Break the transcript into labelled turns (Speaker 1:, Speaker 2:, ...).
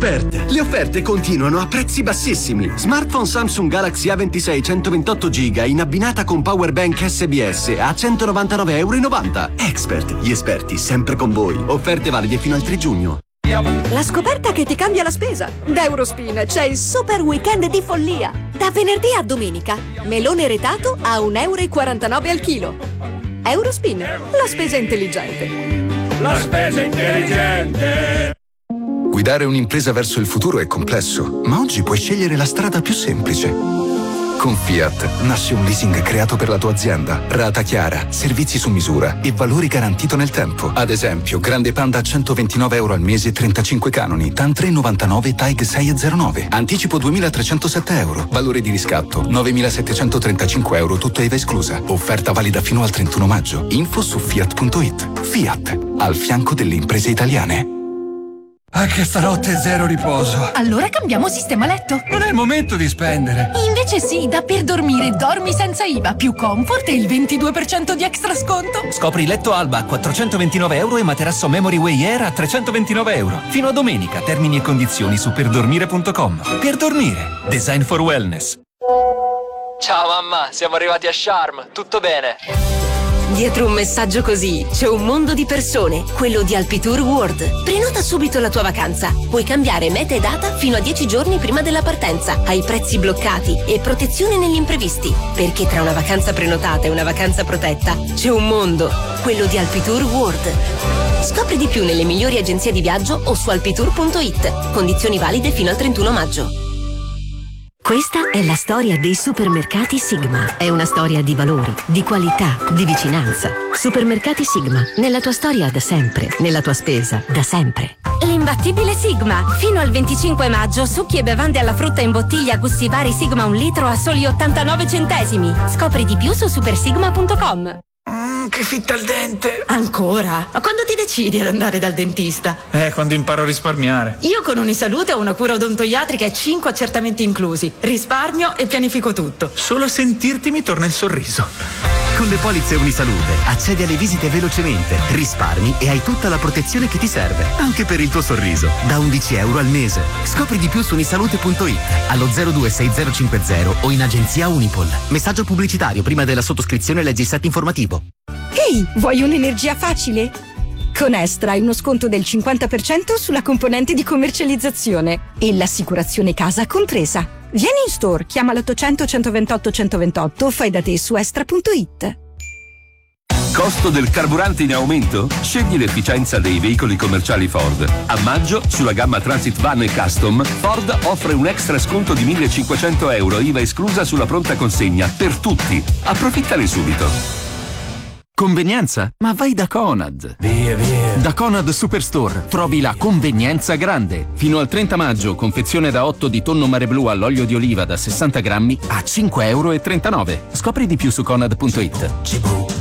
Speaker 1: offerte. Le offerte continuano a prezzi bassissimi. Smartphone Samsung Galaxy A26 128 GB in abbinata con powerbank SBS a €199,90. Expert, gli esperti sempre con voi. Offerte valide fino al 3 giugno.
Speaker 2: La scoperta che ti cambia la spesa. Da Eurospin c'è il super weekend di follia. Da venerdì a domenica. Melone retato a €1,49 al chilo. Eurospin, la spesa intelligente.
Speaker 3: La spesa intelligente.
Speaker 4: Guidare un'impresa verso il futuro è complesso, ma oggi puoi scegliere la strada più semplice. Con Fiat nasce un leasing creato per la tua azienda, rata chiara, servizi su misura e valori garantito nel tempo. Ad esempio, Grande Panda a €129 al mese, 35 canoni, TAN 399, TAIG 609. Anticipo €2.307, valore di riscatto €9.735, tutta IVA esclusa. Offerta valida fino al 31 maggio. Info su Fiat.it. Fiat, al fianco delle imprese italiane.
Speaker 5: Anche stanotte zero riposo.
Speaker 6: Allora cambiamo sistema letto.
Speaker 5: Non è il momento di spendere.
Speaker 6: Invece sì, da Per Dormire dormi senza IVA, più comfort e il 22% di extra sconto.
Speaker 7: Scopri letto Alba a €429 e materasso Memory Way Air a €329. Fino a domenica, termini e condizioni su perdormire.com. Per dormire, design for wellness.
Speaker 8: Ciao mamma, siamo arrivati a Sharm, tutto bene?
Speaker 9: Dietro un messaggio così c'è un mondo di persone, quello di Alpitour World. Prenota subito la tua vacanza. Puoi cambiare meta e data fino a 10 giorni prima della partenza, hai prezzi bloccati e protezione negli imprevisti. Perché tra una vacanza prenotata e una vacanza protetta c'è un mondo, quello di Alpitour World. Scopri di più nelle migliori agenzie di viaggio o su alpitour.it. Condizioni valide fino al 31 maggio.
Speaker 10: Questa è la storia dei supermercati Sigma. È una storia di valori, di qualità, di vicinanza. Supermercati Sigma, nella tua storia da sempre, nella tua spesa da sempre.
Speaker 11: L'imbattibile Sigma. Fino al 25 maggio, succhi e bevande alla frutta in bottiglia gusti vari Sigma 1 litro a soli 89 centesimi. Scopri di più su supersigma.com.
Speaker 5: Che fitta al dente.
Speaker 12: Ancora? Ma quando ti decidi ad andare dal dentista?
Speaker 5: Quando imparo a risparmiare.
Speaker 12: Io con Unisalute ho una cura odontoiatrica e 5 accertamenti inclusi. Risparmio e pianifico tutto.
Speaker 5: Solo a sentirti mi torna il sorriso.
Speaker 13: Con le polizze Unisalute accedi alle visite velocemente, risparmi e hai tutta la protezione che ti serve, anche per il tuo sorriso, da €11 al mese. Scopri di più su unisalute.it, allo 026050 o in agenzia Unipol. Messaggio pubblicitario prima della sottoscrizione, leggi il set informativo.
Speaker 2: Ehi, vuoi un'energia facile? Con Estra hai uno sconto del 50% sulla componente di commercializzazione e l'assicurazione casa compresa. Vieni in store, chiama l'800 128 128 o fai da te su Estra.it.
Speaker 14: Costo del carburante in aumento? Scegli l'efficienza dei veicoli commerciali Ford. A maggio, sulla gamma Transit Van e Custom, Ford offre un extra sconto di €1.500, IVA esclusa sulla pronta consegna, per tutti. Approfittane subito.
Speaker 15: Convenienza? Ma vai da Conad.
Speaker 5: Via.
Speaker 15: Da Conad Superstore trovi la convenienza grande. Fino al 30 maggio, confezione da 8 di tonno mare blu all'olio di oliva da 60 grammi a €5,39. Scopri di più su Conad.it.